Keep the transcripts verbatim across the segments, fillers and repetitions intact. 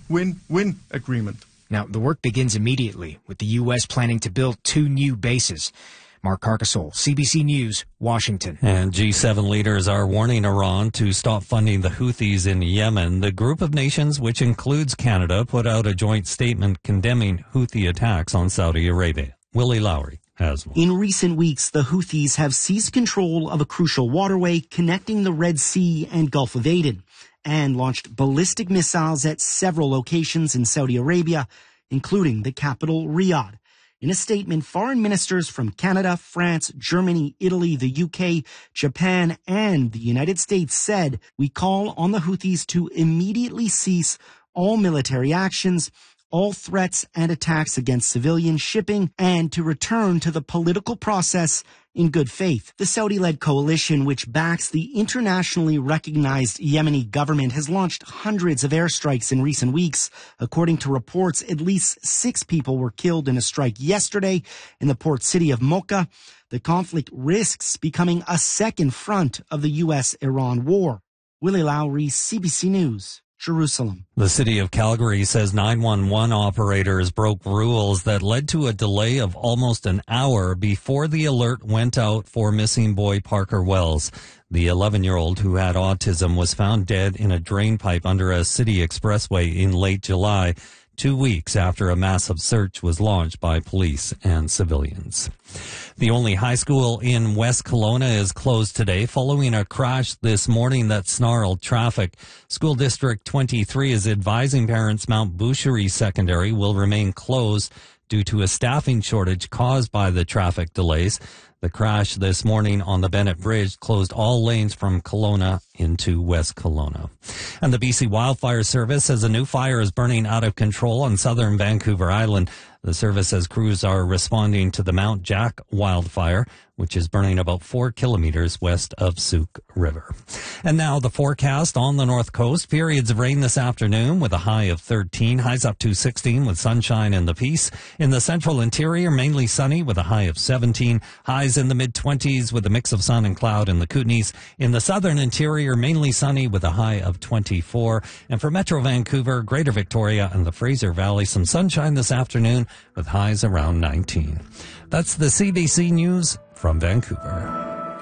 win-win agreement. Now, the work begins immediately, with the U S planning to build two new bases. Mark Carcasole, C B C News, Washington. And G seven leaders are warning Iran to stop funding the Houthis in Yemen. The group of nations, which includes Canada, put out a joint statement condemning Houthi attacks on Saudi Arabia. Willie Lowry has one. In recent weeks, the Houthis have seized control of a crucial waterway connecting the Red Sea and Gulf of Aden and launched ballistic missiles at several locations in Saudi Arabia, including the capital, Riyadh. In a statement, foreign ministers from Canada, France, Germany, Italy, the U K, Japan, and the United States said, "We call on the Houthis to immediately cease all military actions, all threats and attacks against civilian shipping, and to return to the political process in good faith." The Saudi-led coalition, which backs the internationally recognized Yemeni government, has launched hundreds of airstrikes in recent weeks. According to reports, at least six people were killed in a strike yesterday in the port city of Mocha. The conflict risks becoming a second front of the U S Iran war. Willie Lowry, C B C News, Jerusalem. The city of Calgary says nine one one operators broke rules that led to a delay of almost an hour before the alert went out for missing boy Parker Wells. The eleven-year-old who had autism was found dead in a drain pipe under a city expressway in late July, two weeks after a massive search was launched by police and civilians. The only high school in West Kelowna is closed today following a crash this morning that snarled traffic. School District twenty-three is advising parents Mount Boucherie Secondary will remain closed due to a staffing shortage caused by the traffic delays. The crash this morning on the Bennett Bridge closed all lanes from Kelowna into West Kelowna. And the B C Wildfire Service says a new fire is burning out of control on southern Vancouver Island. The service says crews are responding to the Mount Jack wildfire, which is burning about four kilometers west of Sauk River. And now the forecast on the north coast. Periods of rain this afternoon with a high of thirteen, highs up to sixteen with sunshine in the Peace. In the central interior, mainly sunny with a high of seventeen, highs in the mid-twenties with a mix of sun and cloud in the Kootenays. In the southern interior, mainly sunny with a high of twenty-four. And for Metro Vancouver, Greater Victoria, and the Fraser Valley, some sunshine this afternoon with highs around nineteen. That's the C B C News from Vancouver.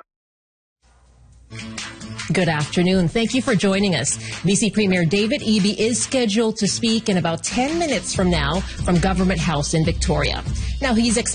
Good afternoon. Thank you for joining us. B C Premier David Eby is scheduled to speak in about ten minutes from now from Government House in Victoria. Now, he's expected